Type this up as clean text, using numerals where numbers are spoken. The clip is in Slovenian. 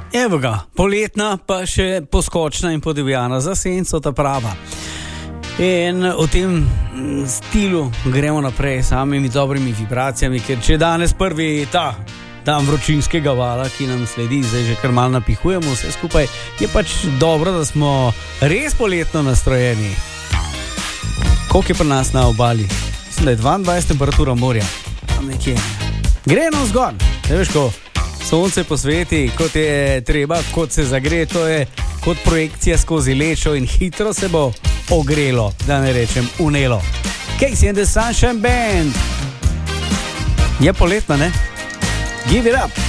Evo ga, poletna, pa še poskočna in podivjana za senco ta prava. In v tem stilu gremo naprej s samimi dobrimi vibracijami, ker če danes prvi ta dan vročinskega vala, ki nam sledi, zdaj že kar malo napihujemo vse skupaj, je pač dobro, da smo res poletno nastrojeni. Koliko je pri nas na obali? Mislim, da je 22 temperatura morja. Tam nekje. Gre navzgor. Ne veš, ko sonce posveti, kot je treba, kot se zagre, to je kot projekcija skozi lečo in hitro se bo ogrelo, da ne rečem unelo. Casey and the Sunshine Band. Je poletna, ne? Give it up.